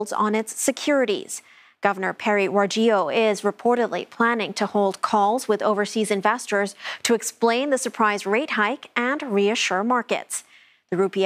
on its securities. Governor Perry Warjio is reportedly planning to hold calls with overseas investors to explain the surprise rate hike and reassure markets. The rupee